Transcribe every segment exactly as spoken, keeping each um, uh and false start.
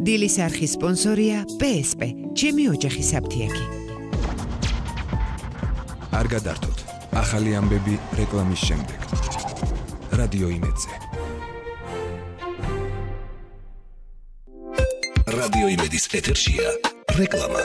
დილის არხის სპონსორია პე ეს პე, ჩემი ოჯახის საფთიაგი. არ გადართოთ, ახალი ამბები რეკლამის შემდეგ. რადიო იმედზე. რადიო იმედის ეთერშია რეკლამა.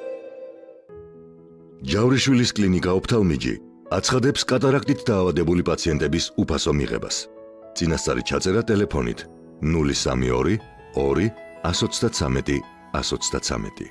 ჯავრიშვილის კლინიკა ოფთალმიჯი აცხადებს კატარაქტით დაავადებული პაციენტების უფასო მიღებას. წინასწარი ჩაწერა ტელეფონით ნული სამი ორი ორი ათს ოცდათრამეტი ათს ოცდათრამეტი.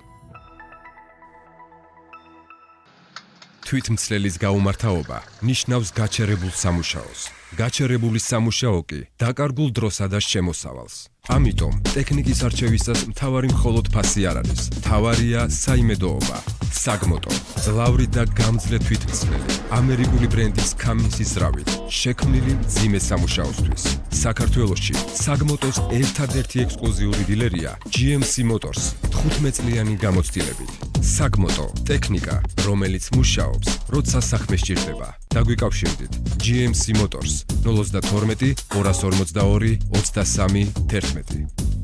თვითმცლელის გაუმართავობა ნიშნავს გაჩერებულ სამუშაოს. გაჩერებული სამუშაო კი დაკარგულ დროსა და შემოსავალს. ამიტომ ტექნიკის არჩევისას მთავარი მხოლოდ ფასი არ არის. მთავარია საიმედოობა. საგმოტო, ძლავრი და გამძლე თვითმცლელი, ამერიკული ბრენდის კამინსის ზრავით, შექმნილი მძიმე სამუშაოსთვის. საქართველოში საგმოტოს ერთადერთი ექსკლუზიური დილერია ჯი ემ სი Motors თხუთმეტ წლიანი გამოცდილებით. საგმოტო, ტექნიკა, რომელიც მუშაობს, როცა საქმე სჭირდება. დაგვიკავშირდით ჯი ემ სი Motors ნული ოცდათორმეტი ორას ორმოცდაორი ოცდასამი თერთმეტი.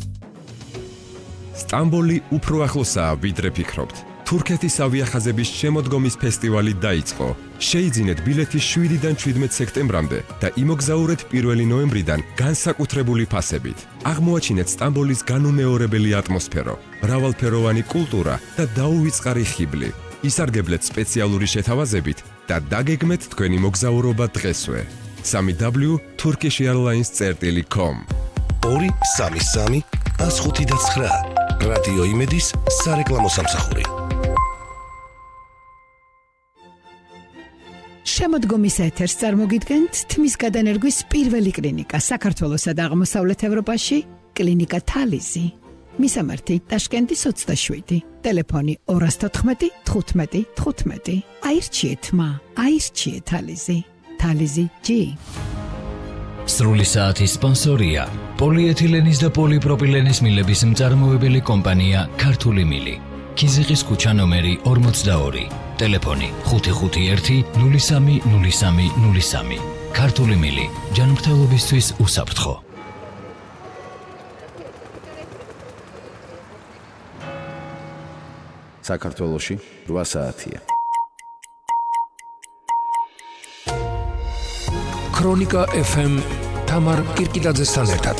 სტამბოლი უფრო ახლოსაა ვიდრე ფიქრობთ. თურქეთის ავიახაზების შემოდგომის ფესტივალი დაიწყო. შეიძინეთ ბილეთი შვიდიდან შვიდმეტ სექტემბრამდე და იმოგზაურეთ პირველი ნოემბრიდან განსაკუთრებული ფასებით. აღმოაჩინეთ სტამბოლის განუმეორებელი ატმოსფერო, მრავალფეროვანი კულტურა და დაუვიწყარი ხიბლი. ისარგებლეთ სპეციალური შეთავაზებით და დაგეგმეთ თქვენი მოგზაურობა დღესვე. სამი დაბლიუ turkish airlines წერტილი com ორი სამი სამი ათს ხუთი და ცხრა რადიო იმედის სარეკლამო სამსახური. შემოდგომის ეთერს წარმოგიდგენთ თმის გადანერგვის პირველი კლინიკა საქართველოსა და აღმოსავლეთ ევროპაში, კლინიკა თალიზი. მისამართი ტაშკენტის ოცდაშვიდი, ტელეფონი ორას თოთხმეტი თხუთმეტი თხუთმეტი. აირჩიეთ მა, აირჩიეთ თალიზი. თალიზი ჯი. სრული საათის სპონსორია პოლიეთილენის და პოლიპროპილენის მილების მწარმოებელი კომპანია ქართული მილი. ქიზიყის ქუჩა ნომერი ორმოცდაორი, ტელეფონი ხუთი ხუთი ერთი ნული სამი ნული სამი ნული სამი. ქართული მილი, ჯანმრთელობისთვის უსაფრთხო. საქართველოში რვა საათია. ქრონიკა ეფ ემ თამარ კირკიდაძესთან ერთად.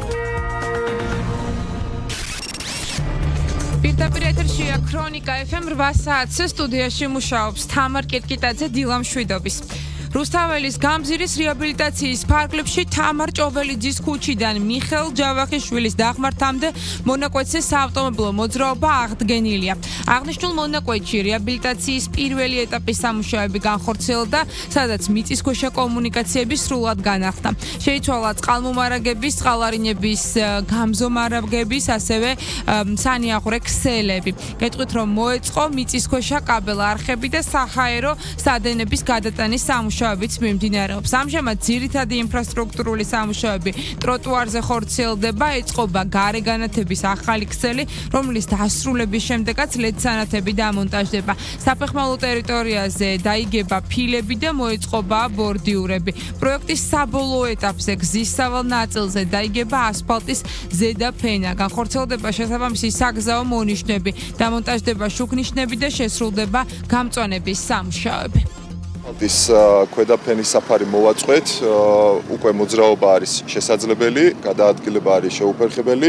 პირდაპირ ეთერშია ქრონიკა ეფ ემ რვა საათზე სტუდიაში მუშაობს თამარ კირკიდაძე დილამშვიდობის. რუსთაველის გამზირის რეაბილიტაციის ფარგლებში თამარ ჭოველიძის ქუჩიდან მიხელ ჯავახიშვილის დაღმართამდე მონაკვეთზე საავტომობილო მოძრაობა აღდგენილია. აღნიშნულ მონაკვეთში რეაბილიტაციის პირველი ეტაპის სამუშაოები განხორციელდა, სადაც მიწისქვეშა კომუნიკაციები სრულად განახლდა. შეიცვალა წყალმომარაგების, წყალარინების, გამზომარაგების, ასევე სანიაღვრე ქსელები. გეტყვით, რომ მოეწყო მიწისქვეშა კაბელ არხები და საჰაერო სადენების გადატანის სამუშაოები. მიმდინარეობს. ამჟამად ძირითადი ინფრასტრუქტურული სამუშაოები ტროტუარზე ხორციელდება, ეწყობა გარეგანათების ახალი ქსელი, რომლის დასრულების შემდეგაც ლედსანათები დამონტაჟდება. საფეხმავლო ტერიტორიაზე დაიგება ფილები და მოეწყობა ბორდიურები. პროექტის საბოლოო ეტაპზე გზის სავალ ნაწილზე დაიგება ასფალტის ზედა ფენა. განხორციელდება შესაბამისი საგზაო მონიშნები, დამონტაჟდება შუქნიშნები და შესრულდება გამწვანების სამუშაოები. ის ქვედაფენის საფარი მოვაწყვეთ, უკვე მოძრაობა არის შესაძლებელი, გადაადგილება არის შეუფერხებელი,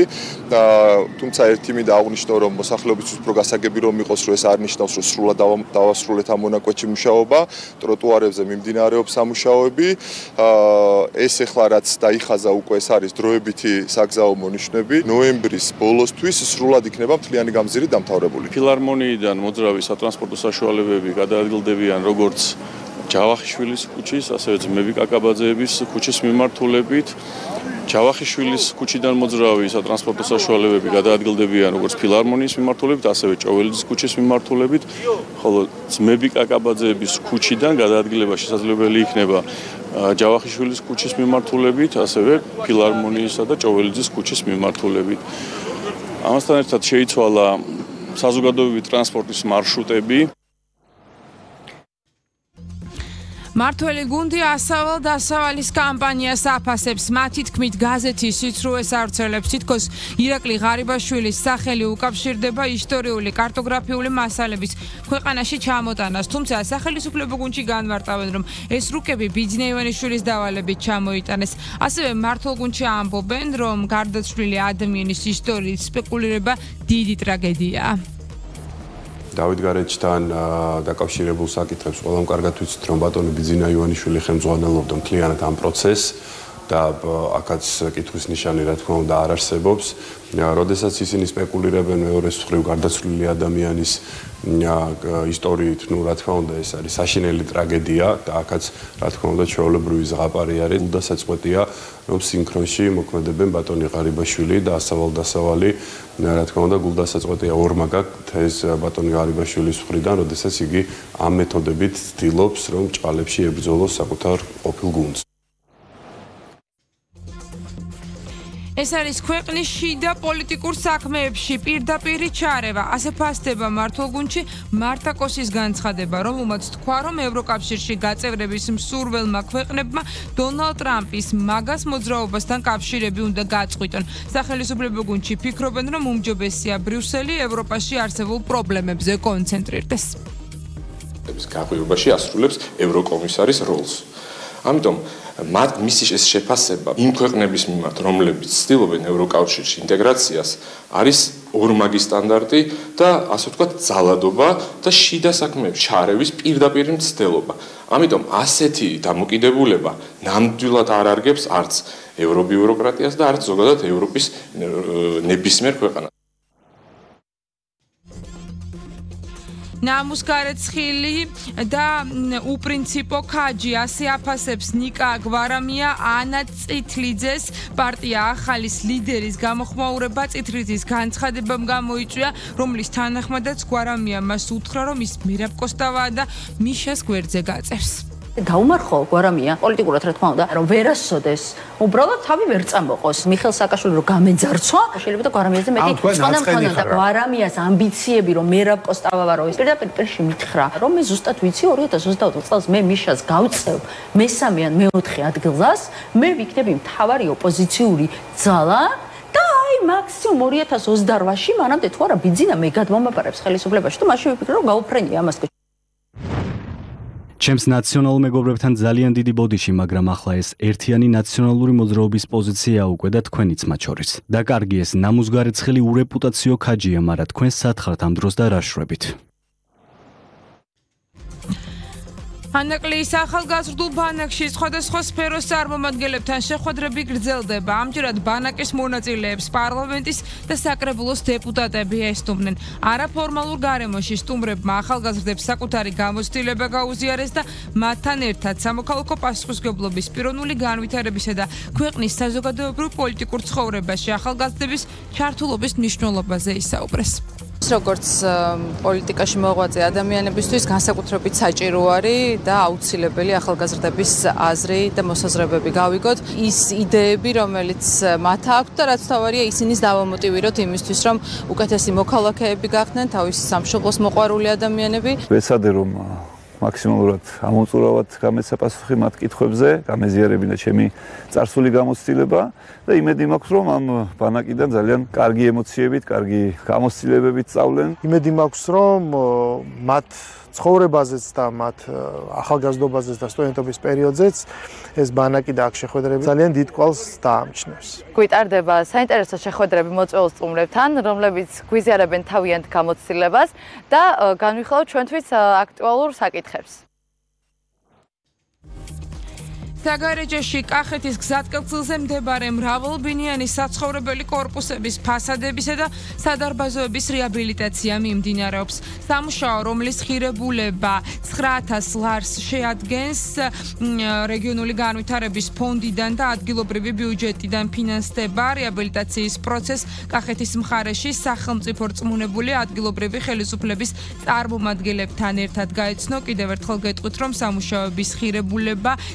თუმცა ერთი მინდა აღვნიშნო, რომ მოსახლეობისთვის უფრო გასაგები რომ იყოს, რომ ეს არ ნიშნავს, რომ სრულად დავასრულეთ ამ მონაკვეთში მუშაობა, ტროტუარებზე მიმდინარეობს სამუშაოები. ეს ეხლა რაც დაიხაზა უკვე ეს არის დროებითი საგზაო მონიშნები. ნოემბრის ბოლოსთვის სრულად იქნება მთლიანი გამზირი დამთავრებული. ფილარმონიიდან მოძრავი სატრანსპორტო საშუალებები გადაადგილდებიან როგორც ჯავახიშვილის ქუჩის, ასევე ძმები კაკაბაძეების ქუჩის მიმართულებით. ჯავახიშვილის ქუჩიდან მოძრავი სატრანსპორტო საშუალებები გადაადგილდებიან როგორც ფილარმონიის მიმართულებით, ასევე ჭოველიძის ქუჩის მიმართულებით, ხოლო ძმები კაკაბაძეების ქუჩიდან გადაადგილება შესაძლებელი იქნება ჯავახიშვილის ქუჩის მიმართულებით, ასევე ფილარმონიისა და ჭოველიძის ქუჩის მიმართულებით. ამასთან ერთად შეიცვალა საზოგადოებრივი ტრანსპორტის მარშრუტები. მართველი გუნდი ასავალ დასავალის კამპანიას აფასებს. მათი თქმით, გაზეთი სიცრუეს ავრცელებს. თითქოს ირაკლი ღარიბაშვილის სახელი უკავშირდება ისტორიული კარტოგრაფიული მასალების ქვეყანაში ჩამოტანას. თუმცა სახელმწიფო გუნდში განმარტავენ, რომ ეს რუკები ბიძინა ივანიშვილის დავალებით ჩამოიტანეს. ასევე მართლ გუნდში ამბობენ, რომ გარდაცვლილი ადამიანის ისტორიით სპეკულირება დიდი ტრაგედიაა. დავით გარეჯთან დაკავშირებულ საკითხებს ყველამ კარგად ვიცით, რომ ბატონი ბიძინა ივანიშვილი ხელმძღვანელობდა მთლიანად ამ პროცესს და აქაც კითხვის ნიშანი რა თქმა უნდა არ არსებობს. როდესაც ისინი სპეკულირებენ მეორეს მხრივ გარდაცვლილი ადამიანის ისტორიით, ну, რა თქმა უნდა, ეს არის საშინელი ტრაგედია და აქაც რა თქმა უნდა ჩვეულებრივი ზღაპარი არის. გულდასაწყვეტია, რომ სინქრონში მოქმედებენ ბატონი ღარიბაშვილი და ასავალ დასავალი, რა თქმა უნდა, გულდასაწყვეტია ორ მაგათ ეს ბატონი ღარიბაშვილის მხრიდან, როდესაც იგი ამ მეთოდებით ცდილობს, რომ ჭყალებში ებრძოლოს საკუთარ ყოფილ გუნდს. ეს არის ქვეყნის შიდა პოლიტიკურ საქმეებში პირდაპირი ჩარევა. ასე ფასდება მართლ გუნდში მარტა კოსის განცხადება, რომელმაც თქვა, რომ ევროკავშირში გაწევრების მსურველმა ქვეყნებმა დონალდ ტრამპის მაგას მოძრაობასთან კავშირები უნდა გაწყვიტონ. სახელმწიფო გუნდში ფიქრობენ, რომ უმჯობესია ბრიუსელი ევროპაში არსებულ პრობლემებზე კონცენტრირდეს. ეს გაყვირებაში ასრულებს ევროკომისარის როლს. ამიტომ მათ მისი ეს შეფასება იმ ქვეყნების მიმართ, რომლებიც ცდილობენ ევროკავშირში ინტეგრაციას, არის ორმაგი სტანდარტი და ასე ვთქვათ, ძალადობა და შიდა საქმეებში ჩარევის პირდაპირი მცდელობა. ამიტომ ასეთი დამოკიდებულება ნამდვილად არ არგებს არც ევრობიუროკრატიას და არც ზოგადად ევროპის ნებისმიერ ქვეყანას. ნამუსგარეცხილი და უპრინციპო ქაჯი ასე აფასებს ნიკა გვარამია ანა წითლიძეს პარტია ახალის ლიდერის გამოხმაურება წითლიძის განცხადებამ გამოიწვია, რომლის თანახმადაც გვარამია მას უთხრა, რომ ის მირაბ კოსტავაა და მიშას გვერდზე გაწევს. გაუმარხო გვარამია პოლიტიკურად რა თქმა უნდა რომ ვერასოდეს უბრალოდ თავი ვერ წამოყოს მიხეილ სააკაშვილი რომ გამეძარცვა შეიძლება და გვარამიაზე მეტი წყანა მქონდა გვარამიას ამბიციები რომ მერაბ კოსტავა რო ის პირდაპირ პირში მითხრა რომ მე ზუსტად ვიცი ორი ათას ოცდაოთხ წელს მე მიშას გავწევ მესამე ან მეოთხე ადგილას მე ვიქნები მთავარი ოპოზიციური ძალა და აი მაქსიმუმ ორი ათას ოცდაოთხში მანამდე თუ არა ბიძინა მე გადმომაპარებს ხელისუფლებაში და მაშინ ვიფიქრე რომ გაუფრენია ამას ჩემს ნაციონალურ მეგობრებთან ძალიან დიდი ბოდიში, მაგრამ ახლა ეს ერთიანი ნაციონალური მოძრაობის პოზიცია უკვე და თქვენიც მათ შორის. და კარგი ეს ნამუსგარეცხელი ურეპუტაციო ქაჯია, მაგრამ თქვენ სათხართ ამ დროს და რა შრებით. ანაკლის ახალგაზრდულ ბანაკში სხვადასხვა სფეროს წარმომადგენლებთან შეხვედრები გრძელდება. ამჯერად ბანაკის მონაწილეებს პარლამენტის და საკრებულოს დეპუტატები ესტუმრნენ. არაფორმალურ გარემოში სტუმრებმა ახალგაზრდებს საკუთარი გამოცდილება გაუზიარეს და მათთან ერთად სამოქალაქო პასუხისმგებლობის პიროვნული განვითარებისა და ქვეყნის საზოგადოებრივ პოლიტიკურ ცხოვრებაში ახალგაზრდების ჩართულობის მნიშვნელობაზე ისაუბრეს. როგორც პოლიტიკაში მოღვაწე ადამიანებისთვის განსაკუთრებით საჭირო არის და აუცილებელი ახალგაზრდების აზრი და მოსაზრებები გავიგოთ ის idეები რომელიც მათ აქვთ და რაც თავარია ისინიც დავამოტივიროთ იმისთვის რომ უკეთესი მოქალაქეები გახდნენ თავის სამშობლოს მოყვარული ადამიანები ვეცადე რომ მაქსიმალურად ამოწურავად გამეცა პასუხი მათ კითხვებზე, გამეზიარებინა ჩემი წარსული გამოცდილება და იმედი მაქვს, რომ ამ ბანაკიდან ძალიან კარგი ემოციებით, კარგი გამოცდილებებით სწავლენ. იმედი მაქვს, რომ მათ ცხოვრებაზეც და მათ ახალგაზრდობაზეც და სტუდენტობის პერიოდზეც ეს ბანაკი და აქ შეხვედრები ძალიან დიდ კვალს დაამჩნევს. გვიტარდება საინტერესო შეხვედრები მოწვეულ სტუმრებთან, რომლებიც გვიზიარებენ თავიანთ გამოცდილებას და განვიხილავთ ჩვენთვის აქტუალურ საკითხებს. საგარეჯოში კახეთის გზატკეცილზე მდებარე მრავალბინიანი საცხოვრებელი კორპუსების ფასადებისა და სადარბაზოების რეაბილიტაცია მიმდინარეობს. სამუშაო, რომლის ხირებულება ცხრა ათას ლარს შეადგენს, რეგიონული განვითარების ფონდიდან და ადგილობრივი ბიუჯეტიდან ფინანსდება. რეაბილიტაციის პროცესს კახეთის მხარეში სახელმწიფო რწმუნებული ადგილობრივი ხელისუფლების წარმომადგენლებთან ერთად გაეცნო. კიდევ ერთხელ გეტყვით, რომ სამუშაოების ხირებულება